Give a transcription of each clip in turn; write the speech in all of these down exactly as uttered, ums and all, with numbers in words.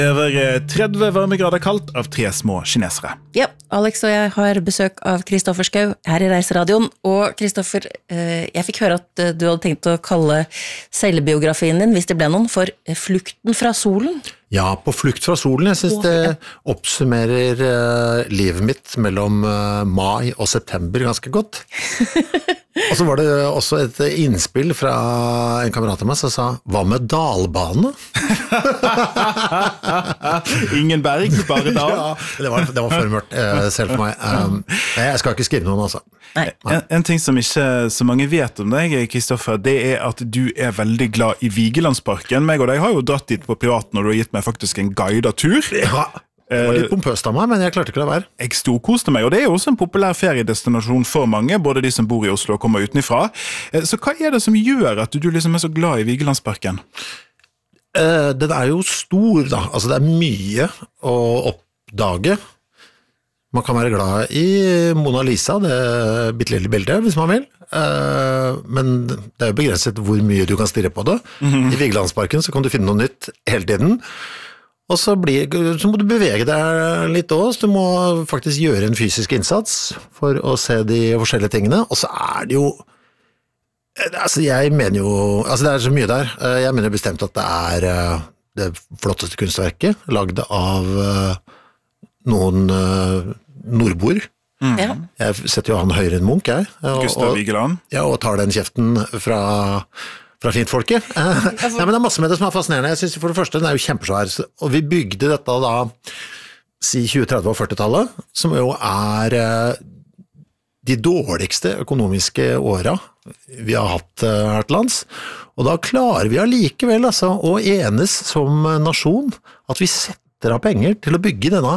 Over tretti varmegrader kaldt av tre små kinesere. Ja, Alex og jeg har besøk av Kristoffer Schau her i Reiseradioen. Og Kristoffer, jeg fikk høre at du hadde tenkt å kalle selvbiografien din, hvis det ble noen, for Flukten fra solen. Ja, på flukt fra solen. Jeg synes det oppsummerer uh, livet mitt mellom uh, mai og september ganske godt. Og så var det også et innspill fra en kamerat av meg som sa, hva med dalbane? Ingen berg, bare dal. Ja, det var, det var for mørkt uh, selv for meg. Um, jeg skal ikke skrive noen, altså. Nei. En, en ting som ikke så mange vet om deg, Kristoffer, det er at du er veldig glad i Vigelandsparken. Meg og deg har jo dratt dit på privat når du har gitt meg faktisk en guidet tur. Ja, det var litt pompøst av meg, men jeg klarte ikke å la være. Jeg storkoste meg, og det er jo også en populær feriedestinasjon for mange, både de som bor i Oslo og kommer utenifra. Så hva er det som gjør at du liksom er så glad i Vigelandsparken? Uh, den er jo stor, da. Altså, det er mye å oppdage. Man kan være glad i Mona Lisa, det bittelille bildet, hvis man vil. Uh, men det er jo begrenset hvor mye du kan stirre på det. Mm-hmm. I Vigelandsparken så kan du finne noe nytt hele tiden. Og så, blir, så må du bevege deg litt også. Du må faktisk gjøre en fysisk innsats for å se de forskjellige tingene. Og så er det jo, altså jeg mener jo, altså det er så mye der. Jeg mener bestemt at det er det flotteste kunstverket, laget av noen nordboer. Mm. Ja. Jeg setter jo han høyere enn Munch, jeg. Og, Gustav Vigeland. Ja, og tar den kjeften fra... fra fintfolket. Nei, men det er masse med det som er fascinerende. Jeg synes for det første, den er jo kjempesvær, og vi bygde dette da, si tjue-, tretti- og førti-tallet, som jo er de dårligste økonomiske åra vi har hatt her til lands, og da klarer vi allikevel altså, å enes som nasjon, at vi setter av penger til å bygge denne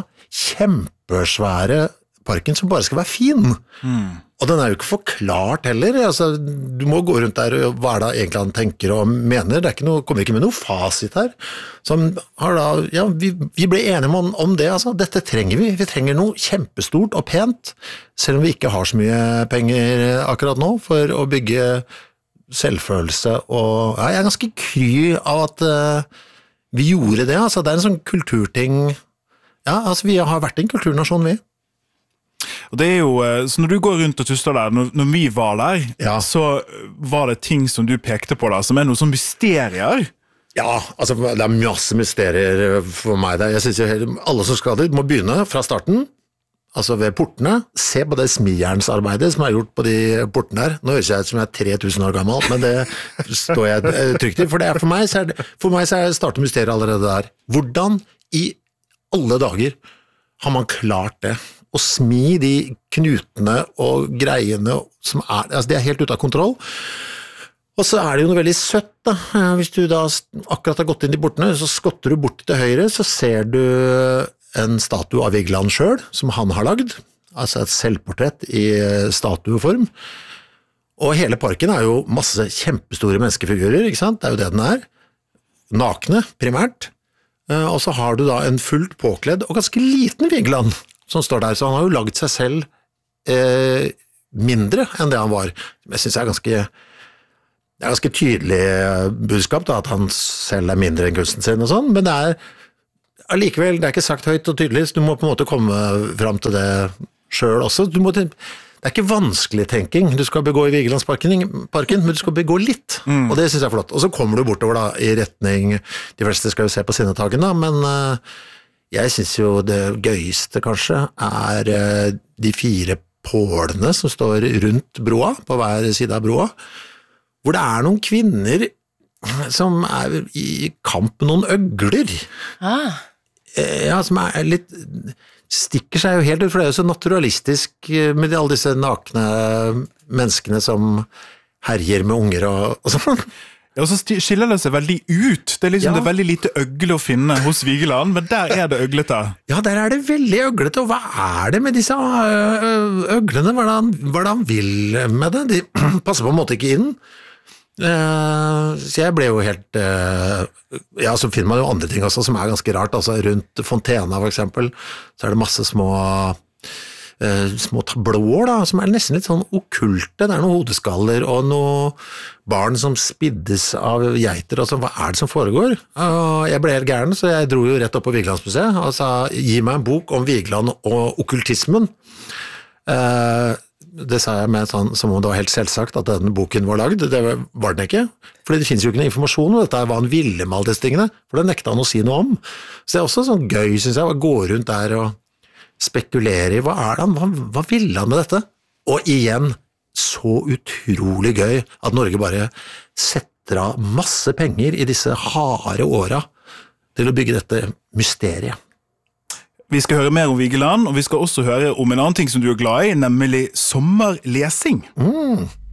kjempesvære parken som bare skal være fin. Mm. Og den er jo ikke forklart heller, altså, du må gå rundt der og hva er det egentlig han tenker og mener, det er ikke noe, kommer ikke med noe fasit her, som har da, ja, vi, vi ble enige om, om det, altså, dette trenger vi, vi trenger noe kjempestort og pent, selv om vi ikke har så mye penger akkurat nå, for å bygge selvfølelse, og ja, jeg er ganske kry av at uh, vi gjorde det, altså, det er en sånn kulturting, ja, altså, vi har vært en kulturnasjon, vi. Og det er jo, så når du går rundt og tuster der, når, når vi var der, ja. Så var det ting som du pekte på der, som er noe sånn mysterier. Ja, altså det er masse mysterier for meg der. Jeg synes jo alle som skal dit må begynne fra starten, altså ved portene, se på det smijernsarbeidet som er gjort på de portene der. Nå høres jeg ut som jeg er tre tusen år gammel, men det står jeg trygt i, for det er for meg, så er det, for meg så er det startet mysteriet allerede der. Hvordan i alle dager har man klart det? Å smi de knutene og greiene som er, altså det er helt ute av kontroll. Og så er det jo noe veldig søtt da, hvis du da akkurat har gått inn i portene, så skotter du bort til høyre, så ser du en statue av Vigeland selv, som han har lagd, altså et selvportrett i statueform. Og hele parken er jo masse kjempestore menneskefigurer, ikke sant? Det er jo det den er. Nakne, primært. Og så har du da en fullt påkledd og ganske liten Vigeland, som står der, så han har jo laget seg selv eh, mindre enn det han var. Jeg synes det er ganske, det er ganske tydelig budskap da, at han selv er mindre enn kunsten sin og sånn, men det er allikevel, det er ikke sagt høyt og tydelig, så du må på en måte komme frem til det selv også. Du må, det er ikke vanskelig tenking, du skal begå i Vigelandsparken, men du skal begå litt, mm. og det synes jeg er flott. Og så kommer du bortover da, i retning, de fleste skal jo se på Sinnetagen da, men... Eh, jeg synes jo det gøyeste kanskje er de fire pålene som står rundt broa, på hver side av broa, hvor det er noen kvinner som er i kamp med noen øgler. Ah. Ja, som er litt, stikker seg jo helt ut, for det er jo så naturalistisk med alle disse nakne menneskene som herjer med unger og, og sånn. Ja, og så skiller det seg veldig ut. Det er liksom ja. Det er veldig lite øgle å finne hos Vigeland, men der er det øglete. Ja, der er det veldig øglete, og hva er det med disse øglene? Hva er det han, hva er det han vil med det? De passer på en måte ikke inn. Så jeg ble jo helt... Ja, så finner man jo andre ting også som er ganske rart. Altså rundt Fontena for eksempel, så er det masse små eh, små tablåer da, som er nesten litt sånn okkulte. Det er noen hodeskaller og noen barn som spiddes av geiter. Altså, hva er det som foregår? Og jeg ble helt gæren, så jeg dro jo rett opp på Vigelandsmuseet og sa, gi meg en bok om Vigeland og okkultismen. Eh, det sa jeg med sånn, som om det var helt selvsagt at denne boken var lagd. Det var den ikke, fordi det finnes jo ikke noe informasjon om dette, hva han ville med alle disse tingene, for det nekta han å si noe om. Så det er også sånn gøy, synes jeg, å gå rundt der og spekulere i, hva er det han, hva, hva ville han med dette? Og igjen, så utrolig gøy at Norge bare setter av masse penger i disse harde åra til å bygge dette mysteriet. Vi skal høre mer om Vigeland, og vi skal også høre om en annen ting som du er glad i, nemlig sommerlesing. Mm.